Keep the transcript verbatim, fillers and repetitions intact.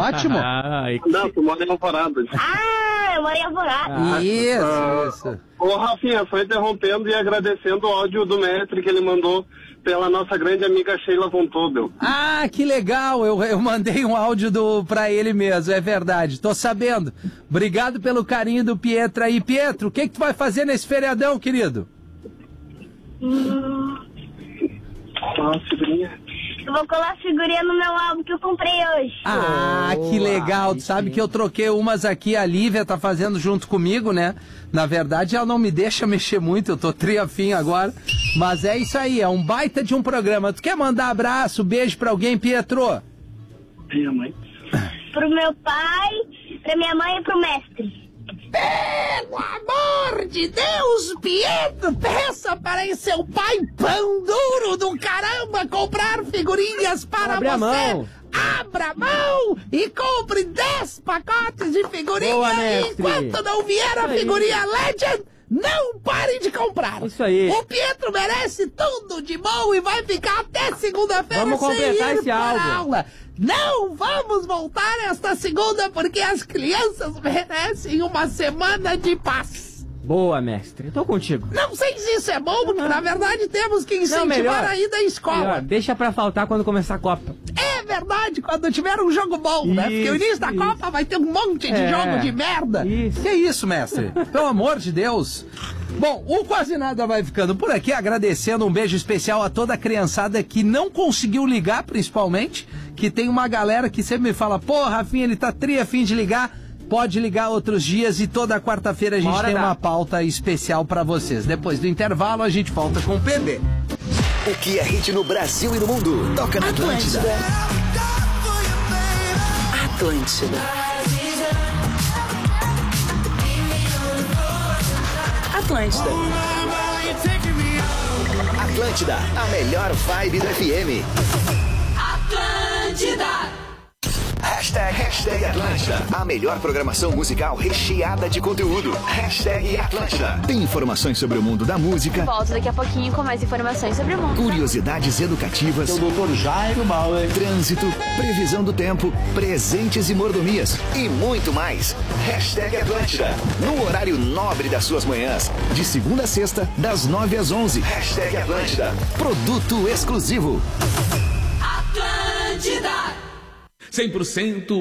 ótimo. Ai, que... Não, tu mora em Alvorada. Ah, eu moro em Alvorada. Ah, isso, Ah, isso. Ô, Rafinha, foi interrompendo e agradecendo o áudio do mestre que ele mandou pela nossa grande amiga Sheila Von Tobel. Ah, que legal, eu, eu mandei um áudio do, pra ele mesmo, é verdade, tô sabendo. Obrigado pelo carinho do Pietro aí. Pietro, o que que tu vai fazer nesse feriadão, querido? Hum, Nossa, figurinha. eu vou colar figurinha no meu álbum que eu comprei hoje. Ah, que legal, tu sabe que eu troquei umas aqui, a Lívia tá fazendo junto comigo, né? Na verdade, ela não me deixa mexer muito, eu tô triafim agora. Mas é isso aí, é um baita de um programa. Tu quer mandar abraço, beijo pra alguém, Pietro? Minha mãe. Pro meu pai, pra minha mãe e pro mestre. Pelo amor de Deus, Pietro, peça para esse seu pai pão duro do caramba comprar figurinhas para Abre você. a mão. Abra a mão e compre dez pacotes de figurinha. Boa, e mestre. enquanto não vier a Isso aí. figurinha Legend, não pare de comprar. Isso aí. O Pietro merece tudo de bom e vai ficar até segunda-feira Vamos sem completar ir esse para álbum. aula. Não vamos voltar esta segunda porque as crianças merecem uma semana de paz. Boa, mestre. Eu tô contigo. Não sei se isso é bom, porque na verdade temos que Não, incentivar melhor. a ida à escola. Melhor, deixa pra faltar quando começar a Copa. É verdade, quando tiver um jogo bom, né? Porque o Isso, início da isso. Copa vai ter um monte de É. jogo de merda. Isso. Que isso, mestre? Pelo amor de Deus. Bom, o Quase Nada vai ficando por aqui, agradecendo um beijo especial a toda a criançada que não conseguiu ligar, principalmente, que tem uma galera que sempre me fala, pô, Rafinha, ele tá tri a fim de ligar. Pode ligar outros dias e toda quarta-feira a gente Bora tem dar. uma pauta especial pra vocês. Depois do intervalo a gente volta com o P B. O que é hit no Brasil e no mundo? Toca na Atlântida. Atlântida. Atlântida. Atlântida, a melhor vibe do F M. Atlântida. Hashtag, hashtag Atlântida. A melhor programação musical recheada de conteúdo. Hashtag Atlântida. Tem informações sobre o mundo da música. Volto daqui a pouquinho com mais informações sobre o mundo. Curiosidades educativas. O doutor Jairo Bauer. Trânsito, previsão do tempo, presentes e mordomias e muito mais. Hashtag Atlântida. No horário nobre das suas manhãs. De segunda a sexta, das nove às onze. Hashtag Atlântida. Produto exclusivo. Atlântida. cem por cento